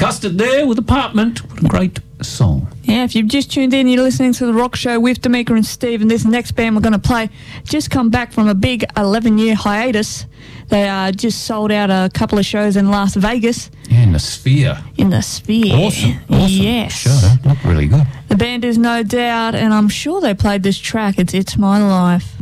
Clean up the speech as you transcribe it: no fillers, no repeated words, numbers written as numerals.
Custard there with Apartment. What a great song. Yeah, if you've just tuned in, you're listening to The Rock Show with D'Amica and Steve, and this next band we're going to play just come back from a big 11-year hiatus. They just sold out a couple of shows in Las Vegas. Yeah, in the Sphere. Awesome. Yes. Show. Looked really good. The band is No Doubt, and I'm sure they played this track. It's My Life.